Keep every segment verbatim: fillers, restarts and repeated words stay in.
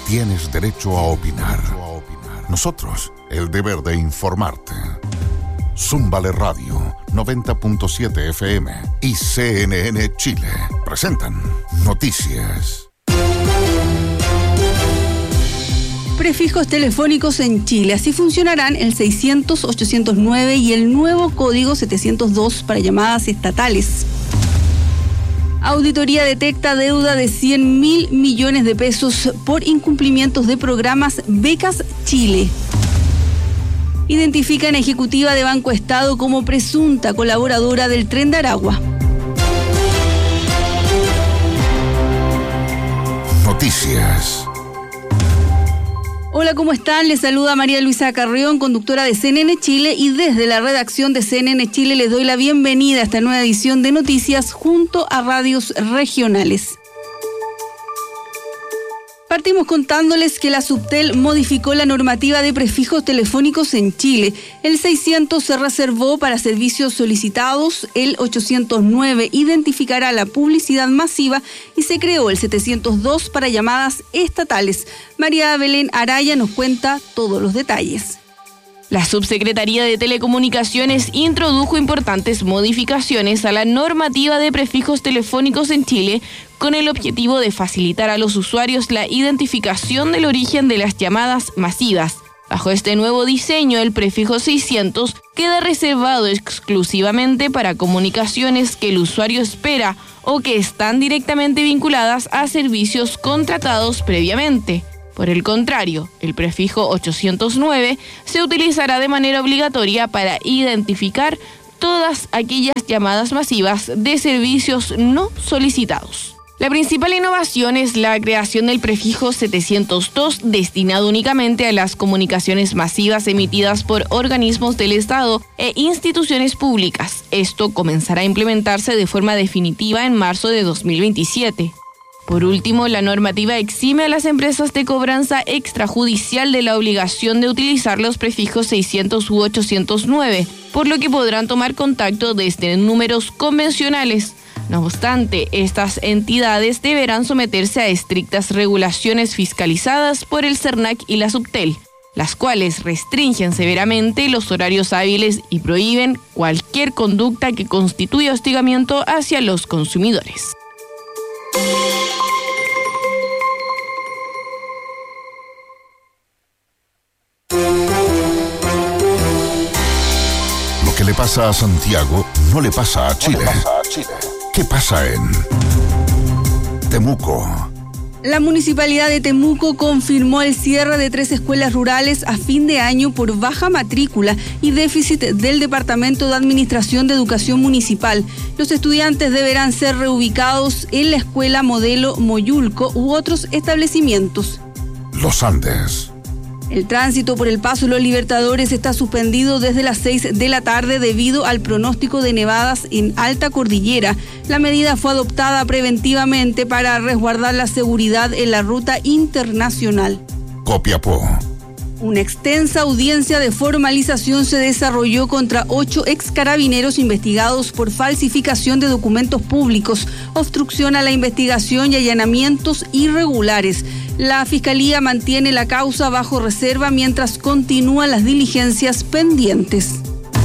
tienes derecho a opinar. Nosotros, el deber de informarte. Zúmbale Radio noventa punto siete F M y C N N Chile presentan Noticias. Prefijos telefónicos en Chile. Así funcionarán el seiscientos, ochocientos nueve y el nuevo código setecientos dos para llamadas estatales. Auditoría detecta deuda de cien mil millones de pesos por incumplimientos de programas Becas Chile. Identifican a ejecutiva de Banco Estado como presunta colaboradora del Tren de Aragua. Noticias. Hola, ¿cómo están? Les saluda María Luisa Carrión, conductora de C N N Chile, y desde la redacción de C N N Chile les doy la bienvenida a esta nueva edición de Noticias junto a radios regionales. Partimos contándoles que la Subtel modificó la normativa de prefijos telefónicos en Chile. El seiscientos se reservó para servicios solicitados, el ochocientos nueve identificará la publicidad masiva y se creó el setecientos dos para llamadas estatales. María Belén Araya nos cuenta todos los detalles. La Subsecretaría de Telecomunicaciones introdujo importantes modificaciones a la normativa de prefijos telefónicos en Chile con el objetivo de facilitar a los usuarios la identificación del origen de las llamadas masivas. Bajo este nuevo diseño, el prefijo seiscientos queda reservado exclusivamente para comunicaciones que el usuario espera o que están directamente vinculadas a servicios contratados previamente. Por el contrario, el prefijo ochocientos nueve se utilizará de manera obligatoria para identificar todas aquellas llamadas masivas de servicios no solicitados. La principal innovación es la creación del prefijo setecientos dos destinado únicamente a las comunicaciones masivas emitidas por organismos del Estado e instituciones públicas. Esto comenzará a implementarse de forma definitiva en marzo de dos mil veintisiete. Por último, la normativa exime a las empresas de cobranza extrajudicial de la obligación de utilizar los prefijos seiscientos u ochocientos nueve, por lo que podrán tomar contacto desde números convencionales. No obstante, estas entidades deberán someterse a estrictas regulaciones fiscalizadas por el CERNAC y la Subtel, las cuales restringen severamente los horarios hábiles y prohíben cualquier conducta que constituya hostigamiento hacia los consumidores. Lo que le pasa a Santiago no le pasa a Chile. No le pasa a Chile. ¿Qué pasa en Temuco? La Municipalidad de Temuco confirmó el cierre de tres escuelas rurales a fin de año por baja matrícula y déficit del Departamento de Administración de Educación Municipal. Los estudiantes deberán ser reubicados en la escuela modelo Moyulco u otros establecimientos. Los Andes. El tránsito por el Paso Los Libertadores está suspendido desde las seis de la tarde debido al pronóstico de nevadas en alta cordillera. La medida fue adoptada preventivamente para resguardar la seguridad en la ruta internacional. Copiapó. Una extensa audiencia de formalización se desarrolló contra ocho ex carabineros investigados por falsificación de documentos públicos, obstrucción a la investigación y allanamientos irregulares. La Fiscalía mantiene la causa bajo reserva mientras continúan las diligencias pendientes.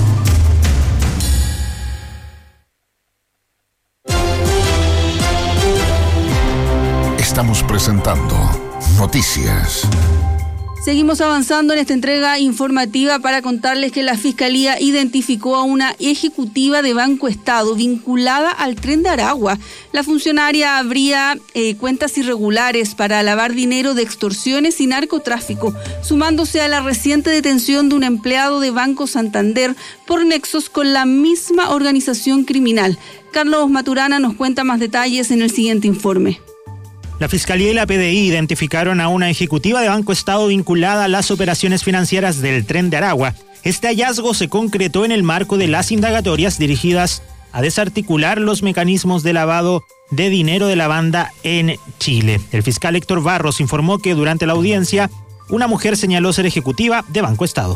Estamos presentando Noticias. Seguimos avanzando en esta entrega informativa para contarles que la Fiscalía identificó a una ejecutiva de Banco Estado vinculada al Tren de Aragua. La funcionaria abría eh, cuentas irregulares para lavar dinero de extorsiones y narcotráfico, sumándose a la reciente detención de un empleado de Banco Santander por nexos con la misma organización criminal. Carlos Maturana nos cuenta más detalles en el siguiente informe. La Fiscalía y la P D I identificaron a una ejecutiva de Banco Estado vinculada a las operaciones financieras del Tren de Aragua. Este hallazgo se concretó en el marco de las indagatorias dirigidas a desarticular los mecanismos de lavado de dinero de la banda en Chile. El fiscal Héctor Barros informó que durante la audiencia, una mujer señaló ser ejecutiva de Banco Estado.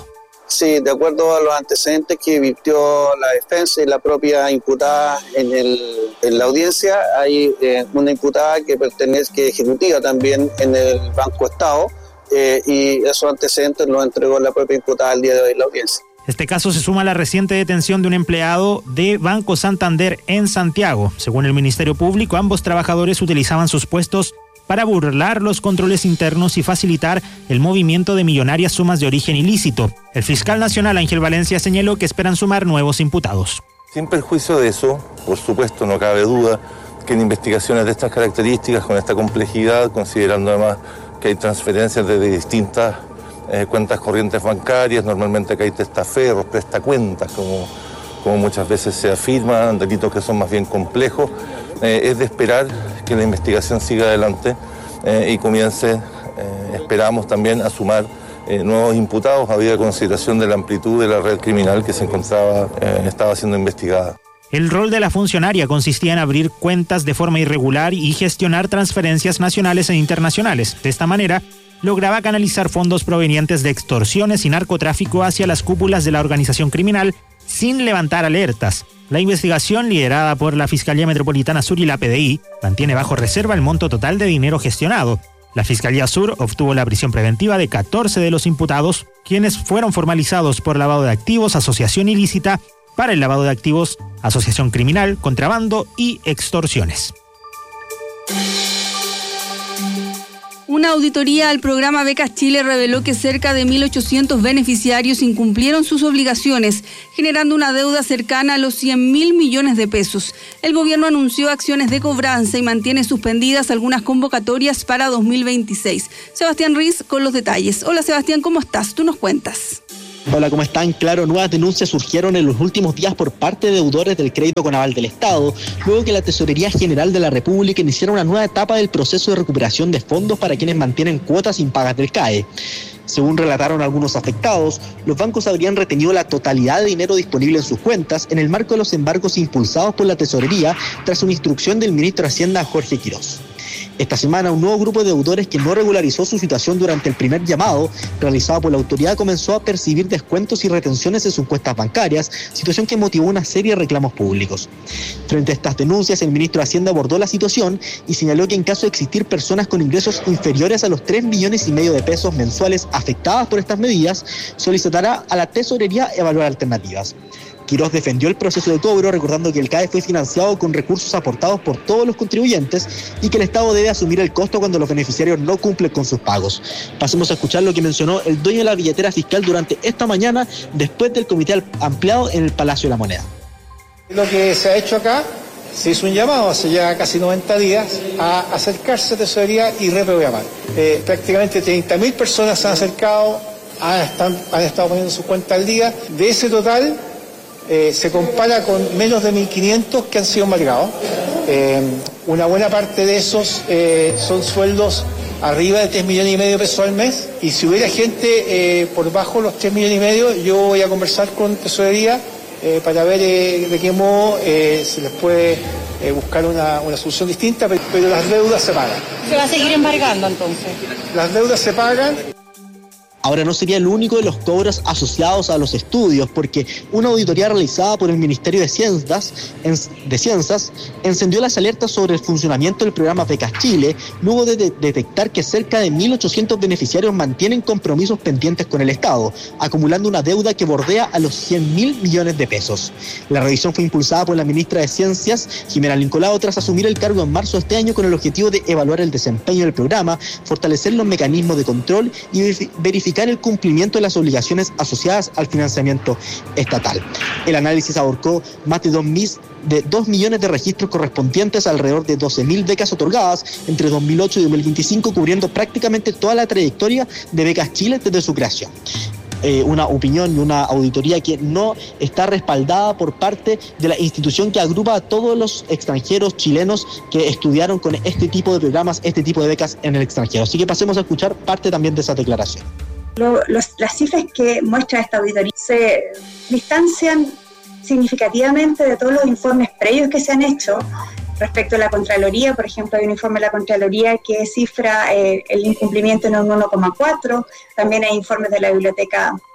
Sí, de acuerdo a los antecedentes que virtió la defensa y la propia imputada en, el, en la audiencia, hay eh, una imputada que pertenece, que es ejecutiva también en el Banco Estado, eh, y esos antecedentes los entregó la propia imputada el día de hoy en la audiencia. Este caso se suma a la reciente detención de un empleado de Banco Santander en Santiago. Según el Ministerio Público, ambos trabajadores utilizaban sus puestos para burlar los controles internos y facilitar el movimiento de millonarias sumas de origen ilícito. El fiscal nacional Ángel Valencia señaló que esperan sumar nuevos imputados. Sin perjuicio de eso, por supuesto, no cabe duda que en investigaciones de estas características, con esta complejidad, considerando además que hay transferencias desde distintas eh, cuentas corrientes bancarias, normalmente que hay testaferros, prestacuentas, como, como muchas veces se afirma, delitos que son más bien complejos, eh, es de esperar que la investigación siga adelante eh, y comience, eh, esperamos también, a sumar eh, nuevos imputados, habida consideración de la amplitud de la red criminal que se encontraba, eh, estaba siendo investigada. El rol de la funcionaria consistía en abrir cuentas de forma irregular y gestionar transferencias nacionales e internacionales. De esta manera, lograba canalizar fondos provenientes de extorsiones y narcotráfico hacia las cúpulas de la organización criminal sin levantar alertas. La investigación, liderada por la Fiscalía Metropolitana Sur y la P D I, mantiene bajo reserva el monto total de dinero gestionado. La Fiscalía Sur obtuvo la prisión preventiva de catorce de los imputados, quienes fueron formalizados por lavado de activos, asociación ilícita para el lavado de activos, asociación criminal, contrabando y extorsiones. Una auditoría al programa Becas Chile reveló que cerca de mil ochocientos beneficiarios incumplieron sus obligaciones, generando una deuda cercana a los cien mil millones de pesos. El gobierno anunció acciones de cobranza y mantiene suspendidas algunas convocatorias para dos mil veintiséis. Sebastián Riz con los detalles. Hola Sebastián, ¿cómo estás? Tú nos cuentas. Hola, ¿cómo están? Claro, nuevas denuncias surgieron en los últimos días por parte de deudores del crédito con aval del Estado, luego que la Tesorería General de la República iniciara una nueva etapa del proceso de recuperación de fondos para quienes mantienen cuotas impagas del C A E. Según relataron algunos afectados, los bancos habrían retenido la totalidad de dinero disponible en sus cuentas en el marco de los embargos impulsados por la Tesorería tras una instrucción del ministro de Hacienda, Jorge Quirós. Esta semana, un nuevo grupo de deudores que no regularizó su situación durante el primer llamado realizado por la autoridad comenzó a percibir descuentos y retenciones en sus cuentas bancarias, situación que motivó una serie de reclamos públicos. Frente a estas denuncias, el ministro de Hacienda abordó la situación y señaló que en caso de existir personas con ingresos inferiores a los tres millones y medio de pesos mensuales afectadas por estas medidas, solicitará a la Tesorería evaluar alternativas. Quirós defendió el proceso de cobro, recordando que el C A E fue financiado con recursos aportados por todos los contribuyentes y que el Estado debe asumir el costo cuando los beneficiarios no cumplen con sus pagos. Pasemos a escuchar lo que mencionó el dueño de la billetera fiscal durante esta mañana, después del comité ampliado en el Palacio de la Moneda. Lo que se ha hecho acá, se hizo un llamado hace ya casi noventa días a acercarse a Tesorería y reprogramar. Eh, prácticamente treinta mil personas se han acercado, han, están, han estado poniendo su cuenta al día. De ese total, Eh, se compara con menos de mil quinientos que han sido embargados. Eh, una buena parte de esos eh, son sueldos arriba de tres millones y medio de pesos al mes, y si hubiera gente eh, por bajo los tres millones y medio, yo voy a conversar con Tesorería eh, para ver eh, de qué modo eh, se les puede eh, buscar una, una solución distinta, pero, pero las deudas se pagan. ¿Se va a seguir embargando entonces? Las deudas se pagan. Ahora, no sería el único de los cobros asociados a los estudios, porque una auditoría realizada por el Ministerio de Ciencias, de Ciencias encendió las alertas sobre el funcionamiento del programa Becas Chile, luego de, de detectar que cerca de mil ochocientos beneficiarios mantienen compromisos pendientes con el Estado, acumulando una deuda que bordea a los cien mil millones de pesos. La revisión fue impulsada por la ministra de Ciencias, Jimena Lincolao, tras asumir el cargo en marzo de este año con el objetivo de evaluar el desempeño del programa, fortalecer los mecanismos de control y verificar el cumplimiento de las obligaciones asociadas al financiamiento estatal. El análisis abarcó más de dos mil de dos millones de registros correspondientes a alrededor de doce mil becas otorgadas entre dos mil ocho y dos mil veinticinco, cubriendo prácticamente toda la trayectoria de Becas Chile desde su creación. Eh, una opinión y una auditoría que no está respaldada por parte de la institución que agrupa a todos los extranjeros chilenos que estudiaron con este tipo de programas, este tipo de becas en el extranjero. Así que pasemos a escuchar parte también de esa declaración. Lo, los, las cifras que muestra esta auditoría se distancian significativamente de todos los informes previos que se han hecho respecto a la Contraloría. Por ejemplo, hay un informe de la Contraloría que cifra eh, el incumplimiento en un uno coma cuatro, también hay informes de la Biblioteca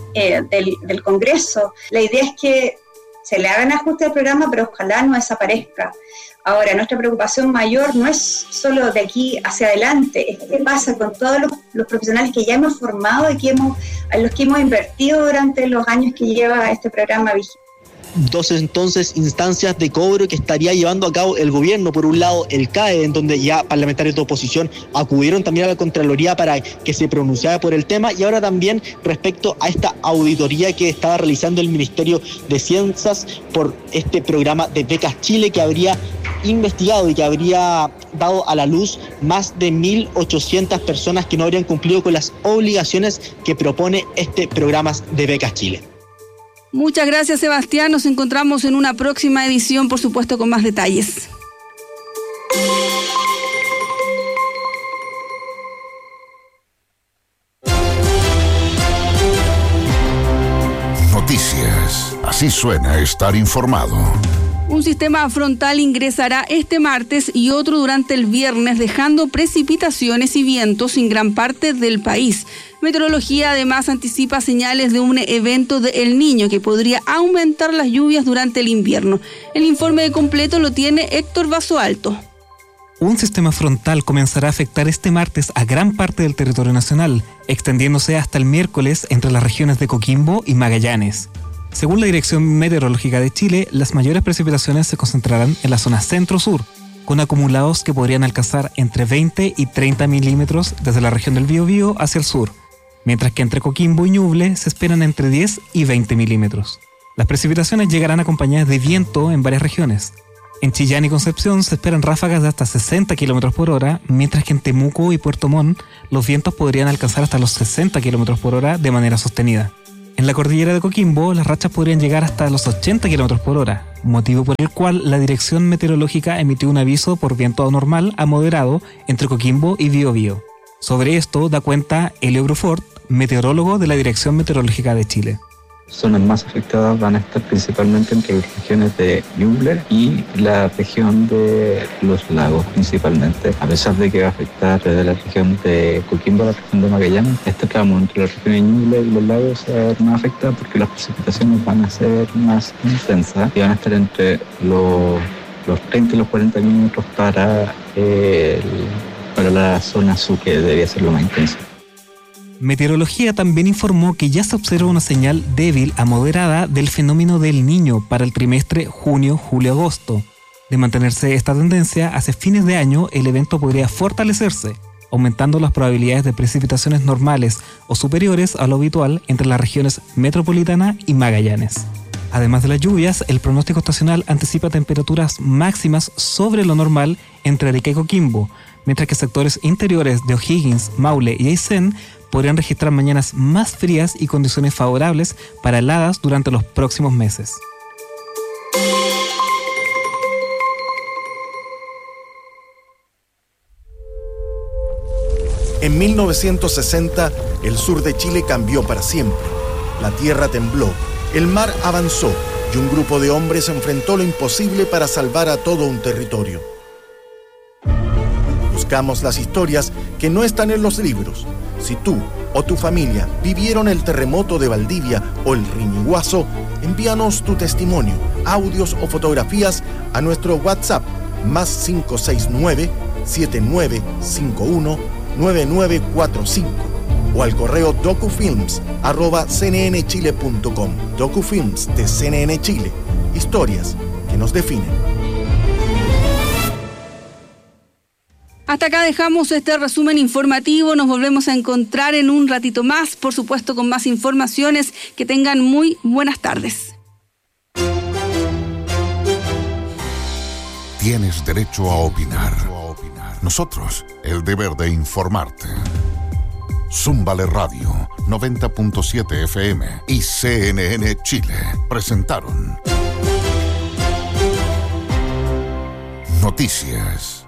eh, del, del Congreso. La idea es que se le hagan ajustes al programa, pero ojalá no desaparezca. Ahora, nuestra preocupación mayor no es solo de aquí hacia adelante, es qué pasa con todos los, los profesionales que ya hemos formado y que hemos, a los que hemos invertido durante los años que lleva este programa vigente. Dos entonces instancias de cobro que estaría llevando a cabo el gobierno. Por un lado el C A E, en donde ya parlamentarios de oposición acudieron también a la Contraloría para que se pronunciara por el tema, y ahora también respecto a esta auditoría que estaba realizando el Ministerio de Ciencias por este programa de Becas Chile, que habría investigado y que habría dado a la luz más de mil ochocientas personas que no habrían cumplido con las obligaciones que propone este programa de Becas Chile. Muchas gracias, Sebastián. Nos encontramos en una próxima edición, por supuesto, con más detalles. Noticias. Así suena estar informado. Un sistema frontal ingresará este martes y otro durante el viernes, dejando precipitaciones y vientos en gran parte del país. Meteorología además anticipa señales de un evento de El Niño que podría aumentar las lluvias durante el invierno. El informe completo lo tiene Héctor Basoalto. Un sistema frontal comenzará a afectar este martes a gran parte del territorio nacional, extendiéndose hasta el miércoles entre las regiones de Coquimbo y Magallanes. Según la Dirección Meteorológica de Chile, las mayores precipitaciones se concentrarán en la zona centro-sur, con acumulados que podrían alcanzar entre veinte y treinta milímetros desde la región del Biobío hacia el sur, mientras que entre Coquimbo y Ñuble se esperan entre diez y veinte milímetros. Las precipitaciones llegarán acompañadas de viento en varias regiones. En Chillán y Concepción se esperan ráfagas de hasta sesenta kilómetros por hora, mientras que en Temuco y Puerto Montt los vientos podrían alcanzar hasta los sesenta kilómetros por hora de manera sostenida. En la cordillera de Coquimbo, las rachas podrían llegar hasta los ochenta kilómetros por hora, motivo por el cual la Dirección Meteorológica emitió un aviso por viento anormal a moderado entre Coquimbo y Biobío. Sobre esto da cuenta Elio Brufort, meteorólogo de la Dirección Meteorológica de Chile. Zonas más afectadas van a estar principalmente entre las regiones de Ñuble y la región de los lagos principalmente, a pesar de que va a afectar desde la región de Coquimbo a la región de Magallanes. Este tramo entre la región de Ñuble y los lagos se va a ver más afectado porque las precipitaciones van a ser más intensas y van a estar entre los, los treinta y los cuarenta milímetros para, eh, el, para la zona sur, que debería ser lo más intenso. Meteorología también informó que ya se observa una señal débil a moderada del fenómeno del Niño para el trimestre junio, julio, agosto. De mantenerse esta tendencia, hacia fines de año el evento podría fortalecerse, aumentando las probabilidades de precipitaciones normales o superiores a lo habitual entre las regiones metropolitana y Magallanes. Además de las lluvias, el pronóstico estacional anticipa temperaturas máximas sobre lo normal entre Arica y Coquimbo, mientras que sectores interiores de O'Higgins, Maule y Aysén podrían registrar mañanas más frías y condiciones favorables para heladas durante los próximos meses. En mil novecientos sesenta, el sur de Chile cambió para siempre. La tierra tembló, el mar avanzó y un grupo de hombres enfrentó lo imposible para salvar a todo un territorio. Buscamos las historias que no están en los libros. Si tú o tu familia vivieron el terremoto de Valdivia o el Riñiguazo, envíanos tu testimonio, audios o fotografías a nuestro WhatsApp más cinco seis nueve, siete nueve cinco uno, nueve nueve cuatro cinco o al correo docufilms arroba c n n chile punto com. Docufilms de C N N Chile. Historias que nos definen. Hasta acá dejamos este resumen informativo. Nos volvemos a encontrar en un ratito más, por supuesto con más informaciones. Que tengan muy buenas tardes. Tienes derecho a opinar. Nosotros, el deber de informarte. Zúmbale Radio noventa punto siete F M y C N N Chile presentaron Noticias.